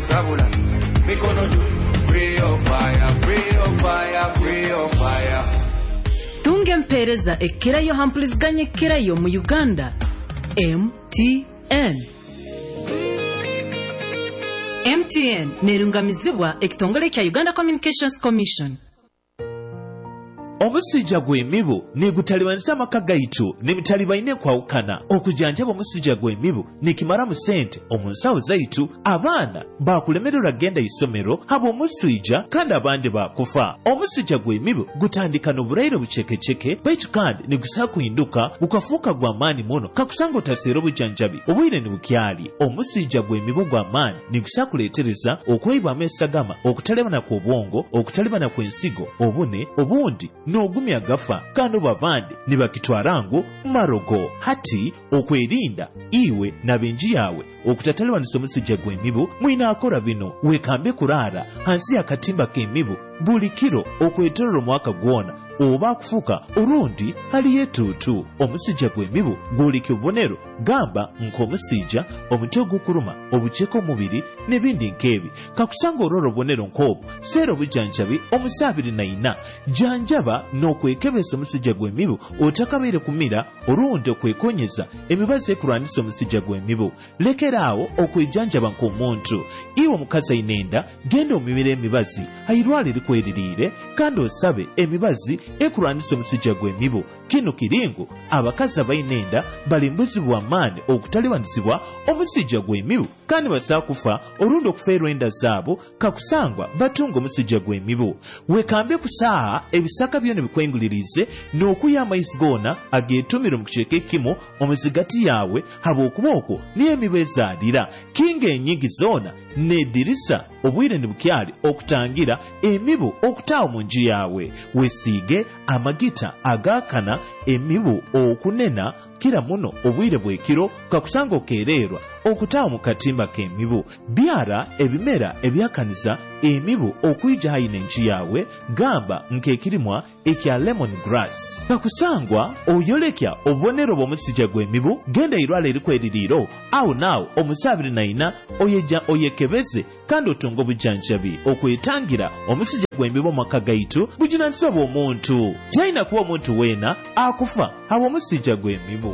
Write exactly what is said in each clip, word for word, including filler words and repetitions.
sabula mikono juu. Free your fire, free your fire, free your fire. Tunge mpereza ekirayo hampuliziganye ekirayo mu Uganda. M T N M T N nerungamizibwa ekitongole kya Uganda Communications Commission. Omusija gw'emibu negutaliwanisa amaka gaitu nemitaliba ine kwawukana okujanjaba omusija gw'emibu nikimara mu sente omunsawo zaitu abaana bakulemererwa genda isomero habo omusija kandi abandi bakufa. Omusija gw'emibu gutandika n'obulairo bucekeceke baitu kandi nigusa kuhinduka bukafuuka gwa maani muno kakusanga otaseera obujanjabi obwire ne bukyali. Omusija gw'emibu gwa maani nigusa kuleetereza okweyibwamu esagama, okutalibana kw'obwongo, okutalibana kw'ensigo, obune obundi n'ogumya gafa kandi babandi nibakitwarangu marogo. Hati okwerinda iwe n'abenji yawe okutataliwanisa omusija gw'emibu mwina akora bino: wekambe kurara hansi y'akatimba k'emibu buli kiro okwetolera omwaka gwona oba kufuka orundi haliyo etuutu. Omusija gw'emibu gwoleka obubonero gamba nk'omusija, omutwe ogukuruma, obuceeko omubiri n'ebindi nk'ebi. Kakusanga olwora obubonero nk'obwo seera obujanjabi omusi abiri na ina. Janjaba n'okwekebeza omusija gw'emibu otakabaire kumira orundi okwekonyeza emibazi ekulwanisa omusija gw'emibu. Lekeraawo okwejanjaba nk'omuntu. Iwe omukazi ayina enda genda omimira emibazi ayirwala erikweririire kandi osabe emibazi ekulwanisa omusija gw'emibu. Kino kiringo abakazi abayina enda balimbuzibwa amaani okutaliwanisibwa omusija gw'emibu kandi basaa kufa olundi okufeerwa enda zaabo kakusangwa batunga omusija gw'emibu. Wekambe kusaaha ebisaka byona bikwengulirize n'okuya amaizi goona ageetumire mu kicweka ekimu omuzigati yawe habw'okuba okwo niyo emibu ezaalira. Kinga enyingi zoona n'eddirisa obwire ne bukyali okutangira emibu okutaawo mu nju yawe. Wesiige amagita agaakana emibu okunena kira muno obwire bw'ekiro kakusanga okeererwa okutaawo mu katimba k'emibu. Byara ebimera ebyakaniza emibu okwijja hayina enju yawe gamba nk'ekirimwa ekya lemon grass. Kakusangwa oyolekya obubonero bw'omusija gw'emibu genda irwala erikweririiro awo naawo omusi abiri na ina oyeja oyekebeze kandi otunga obujanjabi okwetangira omusija gw'emibu maka gaitu bujinanisa bw'omuntu. Tayina kuba omuntu weena akufa habwa omusija gw'emibu.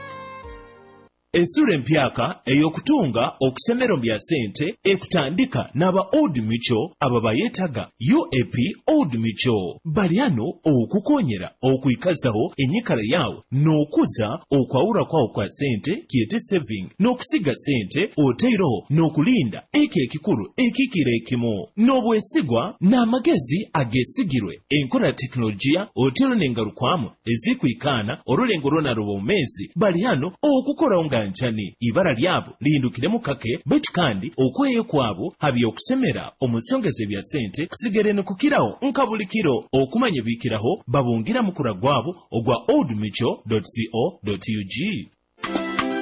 Ensura empyaka ey'okutunga okusemero bya sente ekutandika n'aba Old Mutual aba bayetaga U A P Old Mutual. Bali ano okukonyera okwikazaho enyikala yawo n'okuza okwawula kwawo kwa sente kiyete saving n'okusiga sente oteeroho n'okulinda eki ekikulu ekikira ekimu n'obwesigwa n'amagezi ageesigirwe enkola ya tekinologiya oteero n'engalukwamu ezikwikaana olulengo lwona lw'omumezi. Bali ano okukorawo nga njani ibara lyabo lihindukiremu kake baitu kandi okweyo kwabo habi okusemera omusongeze bya sente kusigere ne kukiraho nka buli kiro okumanya bikiraho babungira mukura gwabo ogwa old mutual dot co dot u g.